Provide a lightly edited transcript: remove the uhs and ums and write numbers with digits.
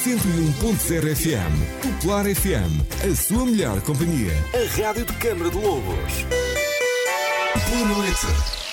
101.0 FM. Popular FM, a sua melhor companhia. A Rádio de Câmara de Lobos. Boa noite.